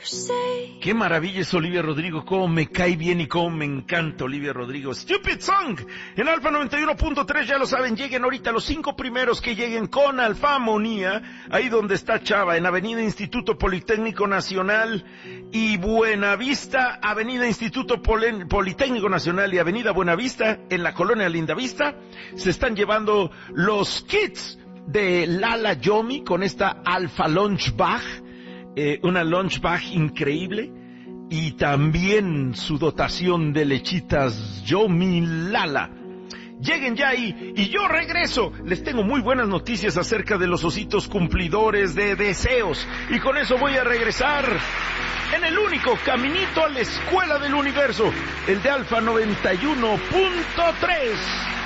Qué maravilla es Olivia Rodrigo, cómo me cae bien y cómo me encanta Olivia Rodrigo. Stupid Song, en Alfa 91.3, ya lo saben, lleguen ahorita los 5 primeros que lleguen con Alfamonía, ahí donde está Chava, en Avenida Instituto Politécnico Nacional y Buenavista, Avenida Instituto Politécnico Nacional y Avenida Buenavista, en la colonia Lindavista, se están llevando los kits de Lala Yomi con esta Alfa Lunch Bag, una lunch bag increíble, y también su dotación de lechitas Yomi Lala. Lleguen ya ahí y yo regreso. Les tengo muy buenas noticias acerca de los ositos cumplidores de deseos, y con eso voy a regresar en el único caminito a la escuela del universo, el de Alfa 91.3.